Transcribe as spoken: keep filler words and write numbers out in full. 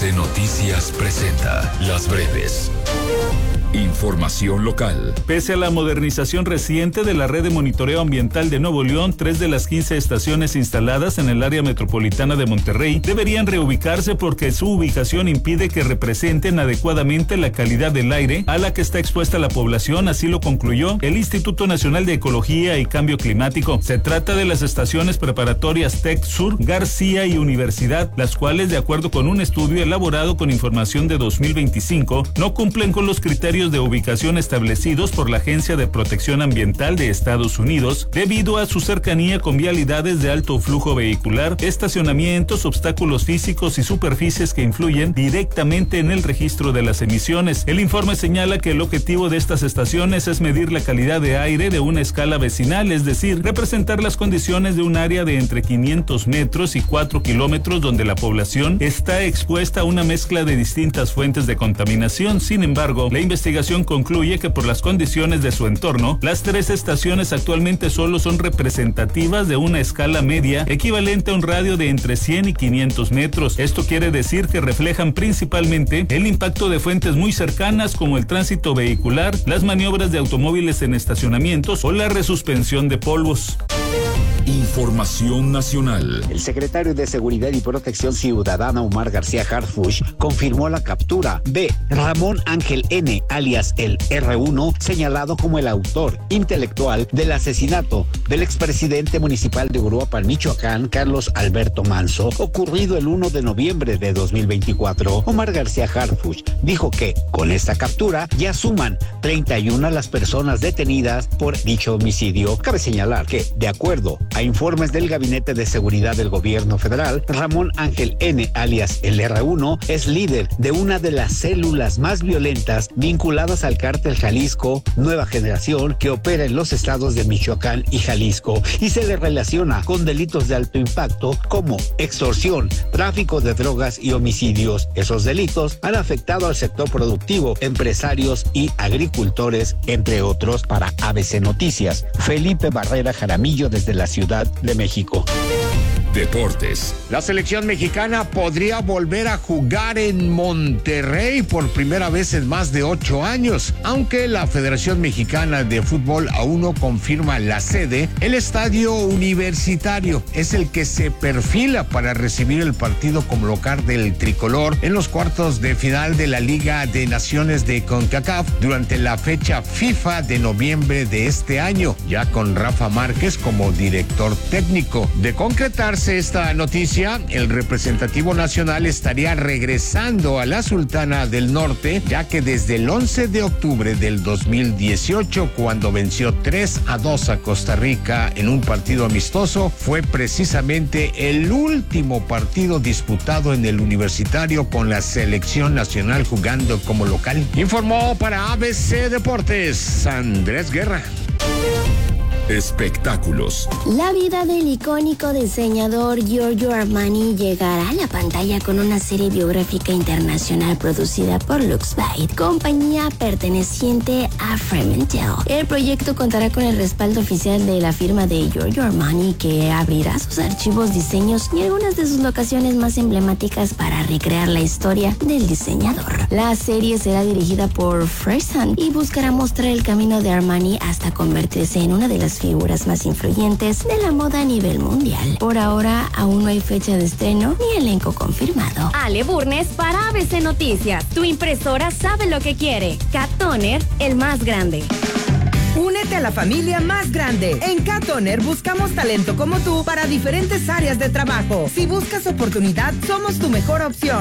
De Noticias presenta Las Breves. Información local. Pese a la modernización reciente de la red de monitoreo ambiental de Nuevo León, tres de las quince estaciones instaladas en el área metropolitana de Monterrey deberían reubicarse porque su ubicación impide que representen adecuadamente la calidad del aire a la que está expuesta la población, así lo concluyó el Instituto Nacional de Ecología y Cambio Climático. Se trata de las estaciones preparatorias Tec Sur, García y Universidad, las cuales, de acuerdo con un estudio elaborado con información de dos mil veinticinco, no cumplen con los criterios de ubicación establecidos por la Agencia de Protección Ambiental de Estados Unidos debido a su cercanía con vialidades de alto flujo vehicular, estacionamientos, obstáculos físicos y superficies que influyen directamente en el registro de las emisiones. El informe señala que el objetivo de estas estaciones es medir la calidad de aire de una escala vecinal, es decir, representar las condiciones de un área de entre quinientos metros y cuatro kilómetros donde la población está expuesta a una mezcla de distintas fuentes de contaminación. Sin embargo, la investigación concluye que por las condiciones de su entorno, las tres estaciones actualmente solo son representativas de una escala media equivalente a un radio de entre cien y quinientos metros. Esto quiere decir que reflejan principalmente el impacto de fuentes muy cercanas como el tránsito vehicular, las maniobras de automóviles en estacionamientos o la resuspensión de polvos. Información nacional. El secretario de Seguridad y Protección Ciudadana, Omar García Harfuch, confirmó la captura de Ramón Ángel N., alias el erre uno, señalado como el autor intelectual del asesinato del expresidente municipal de Uruapan, Michoacán, Carlos Alberto Manso, ocurrido el primero de noviembre de dos mil veinticuatro. Omar García Harfuch dijo que con esta captura ya suman treinta y una las personas detenidas por dicho homicidio. Cabe señalar que, de acuerdo a informes del Gabinete de Seguridad del Gobierno Federal, Ramón Ángel N., alias el erre uno, es líder de una de las células más violentas vinculadas al cártel Jalisco Nueva Generación, que opera en los estados de Michoacán y Jalisco, y se le relaciona con delitos de alto impacto como extorsión, tráfico de drogas y homicidios. Esos delitos han afectado al sector productivo, empresarios y agricultores, entre otros. Para A B C Noticias, Felipe Barrera Jaramillo, desde la Ciudad de México. Deportes. La selección mexicana podría volver a jugar en Monterrey por primera vez en más de ocho años. Aunque la Federación Mexicana de Fútbol aún no confirma la sede, el estadio universitario es el que se perfila para recibir el partido como local del tricolor en los cuartos de final de la Liga de Naciones de CONCACAF durante la fecha FIFA de noviembre de este año, ya con Rafa Márquez como director técnico. De concretarse esta noticia, el representativo nacional estaría regresando a la Sultana del Norte, ya que desde el once de octubre del dos mil dieciocho, cuando venció tres a dos a Costa Rica en un partido amistoso, fue precisamente el último partido disputado en el universitario con la selección nacional jugando como local. Informó para A B C Deportes, Andrés Guerra. Espectáculos. La vida del icónico diseñador Giorgio Armani llegará a la pantalla con una serie biográfica internacional producida por Luxbyte, compañía perteneciente a Fremantle. El proyecto contará con el respaldo oficial de la firma de Giorgio Armani, que abrirá sus archivos, diseños y algunas de sus locaciones más emblemáticas para recrear la historia del diseñador. La serie será dirigida por Fresan y buscará mostrar el camino de Armani hasta convertirse en una de las figuras más influyentes de la moda a nivel mundial. Por ahora, aún no hay fecha de estreno ni elenco confirmado. Ale Burnes para A B C Noticias. Tu impresora sabe lo que quiere. Cat Toner, el más grande. Únete a la familia más grande. En Cat Toner buscamos talento como tú para diferentes áreas de trabajo. Si buscas oportunidad, somos tu mejor opción.